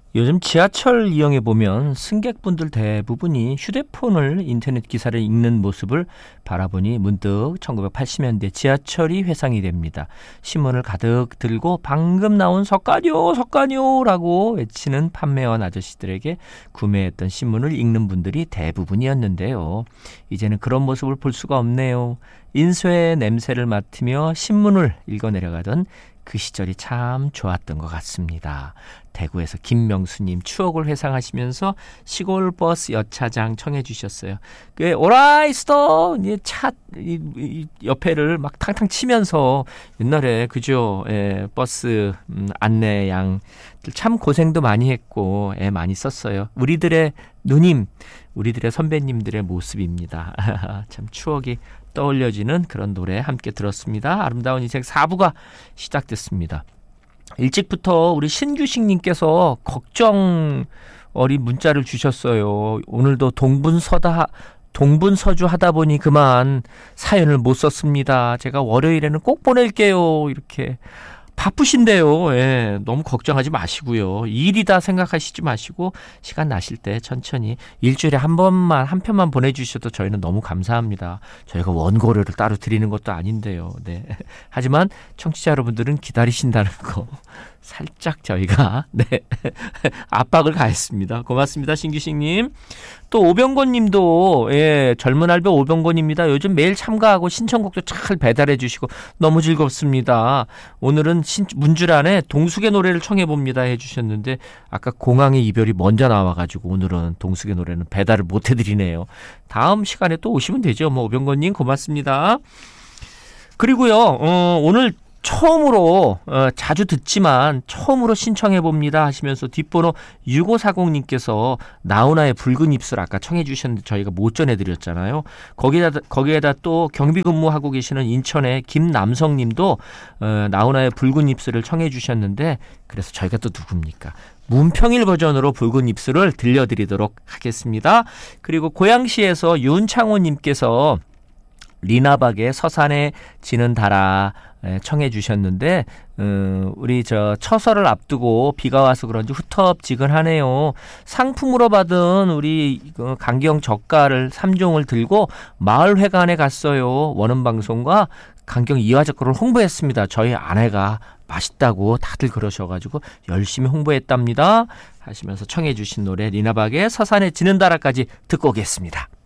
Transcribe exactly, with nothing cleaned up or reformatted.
요즘 지하철 이용해 보면 승객분들 대부분이 휴대폰을 인터넷 기사를 읽는 모습을 바라보니 문득 천구백팔십 년대 지하철이 회상이 됩니다. 신문을 가득 들고 방금 나온 석가뇨 석가뇨라고 외치는 판매원 아저씨들에게 구매했던 신문을 읽는 분들이 대부분이었는데요. 이제는 그런 모습을 볼 수가 없네요. 인쇄의 냄새를 맡으며 신문을 읽어 내려가던 그 시절이 참 좋았던 것 같습니다. 대구에서 김명수님 추억을 회상하시면서 시골 버스 여차장 청해 주셨어요. 그 오라이스터 차 옆에를 막 탕탕 치면서 옛날에 그죠? 예, 버스 음, 안내양 참 고생도 많이 했고 예, 많이 썼어요. 우리들의 누님, 우리들의 선배님들의 모습입니다. 참 추억이 떠올려지는 그런 노래 함께 들었습니다. 아름다운 인생 사 부가 시작됐습니다. 일찍부터 우리 신규식님께서 걱정 어린 문자를 주셨어요. 오늘도 동분서다 동분서주 하다 보니 그만 사연을 못 썼습니다. 제가 월요일에는 꼭 보낼게요. 이렇게 바쁘신데요. 예, 너무 걱정하지 마시고요. 일이다 생각하시지 마시고 시간 나실 때 천천히 일주일에 한 번만 한 편만 보내주셔도 저희는 너무 감사합니다. 저희가 원고료를 따로 드리는 것도 아닌데요. 네. 하지만 청취자 여러분들은 기다리신다는 거 살짝 저희가 네 압박을 가했습니다. 고맙습니다. 신규식님. 또 오병곤님도 예, 젊은 알바 오병곤입니다. 요즘 매일 참가하고 신청곡도 잘 배달해 주시고 너무 즐겁습니다. 오늘은 신, 문주란의 동숙의 노래를 청해 봅니다 해주셨는데 아까 공항의 이별이 먼저 나와가지고 오늘은 동숙의 노래는 배달을 못 해드리네요. 다음 시간에 또 오시면 되죠. 뭐 오병곤님 고맙습니다. 그리고요 어, 오늘 처음으로 어, 자주 듣지만 처음으로 신청해봅니다 하시면서 뒷번호 육오사공님께서 나훈아의 붉은 입술 아까 청해 주셨는데 저희가 못 전해드렸잖아요. 거기에다, 거기에다 또 경비 근무하고 계시는 인천의 김남성님도 어, 나훈아의 붉은 입술을 청해 주셨는데 그래서 저희가 또 누굽니까? 문평일 버전으로 붉은 입술을 들려드리도록 하겠습니다. 그리고 고양시에서 윤창호님께서 리나박의 서산에 지는 달아 청해 주셨는데 음, 우리 저 처서를 앞두고 비가 와서 그런지 후텁지근하네요. 상품으로 받은 우리 강경 젓갈을 삼 종을 들고 마을회관에 갔어요. 원음방송과 강경 이화젓갈을 홍보했습니다. 저희 아내가 맛있다고 다들 그러셔가지고 열심히 홍보했답니다 하시면서 청해 주신 노래 리나박의 서산에 지는 달아까지 듣고 오겠습니다.